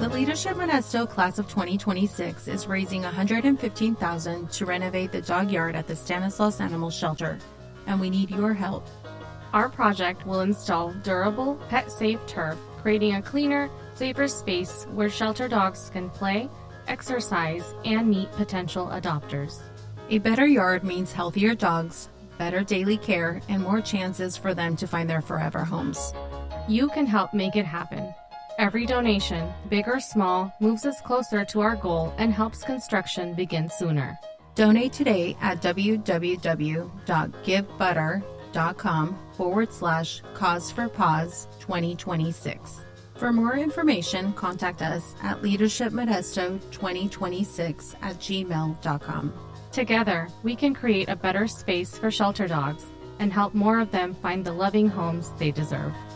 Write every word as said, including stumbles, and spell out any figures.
The Leadership Modesto class of twenty twenty-six is raising one hundred fifteen thousand dollars to renovate the dog yard at the Stanislaus Animal Shelter, and we need your help. Our project will install durable, pet-safe turf, creating a cleaner, safer space where shelter dogs can play, exercise, and meet potential adopters. A better yard means healthier dogs, better daily care, and more chances for them to find their forever homes. You can help make it happen. Every donation, big or small, moves us closer to our goal and helps construction begin sooner. Donate today at www.givebutter.com forward slash cause for pause 2026. For more information, contact us at leadershipmodesto2026 at gmail.com. Together, we can create a better space for shelter dogs and help more of them find the loving homes they deserve.